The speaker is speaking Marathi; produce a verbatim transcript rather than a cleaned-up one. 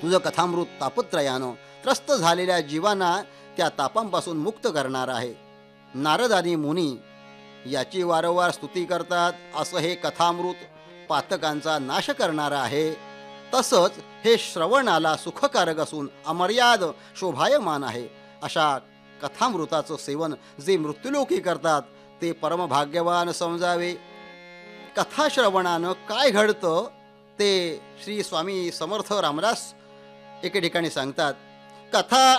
तुझं कथामृत तापत्रयानं त्रस्त झालेल्या जीवांना त्या तापांपासून मुक्त करणार आहे. नारद आणि मुनी याची वारंवार स्तुती करतात. असं हे कथामृत पातकांचा नाश करणारं आहे. तसंच हे श्रवणाला सुखकारक असून अमर्याद शोभायमान आहे. अशा कथामृताचं सेवन जे मृत्युलोकी करतात ते परमभाग्यवान समजावे. कथाश्रवणानं काय घडतं ते श्री स्वामी समर्थ रामदास एके ठिकाणी सांगतात. कथा